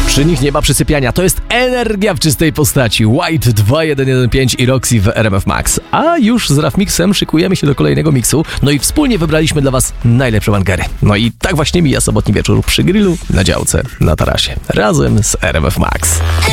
Przy nich nie ma przysypiania. To jest energia w czystej postaci. White 2115 i Roxy w RMF Max. A już z Raf Mixem szykujemy się do kolejnego miksu. No i wspólnie wybraliśmy dla was najlepsze bangery. No i tak właśnie mija sobotni wieczór przy grillu, na działce, na tarasie. Razem z RMF Max.